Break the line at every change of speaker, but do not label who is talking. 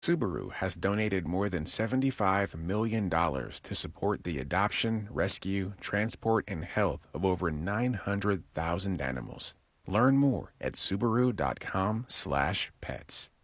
Subaru has donated more than $75 million to support the adoption, rescue, transport, and health of over 900,000 animals. Learn more at Subaru.com/pets.